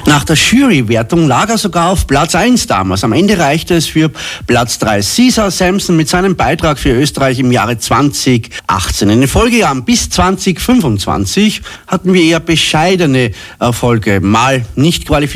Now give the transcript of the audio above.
Nach der Jurywertung lag er sogar auf Platz 1 damals. Am Ende reichte es für Platz 3. Caesar Samson mit seinem Beitrag für Österreich im Jahre 2018. In den Folgejahren bis 2025 hatten wir eher bescheidene Erfolge. Mal nicht qualifiziert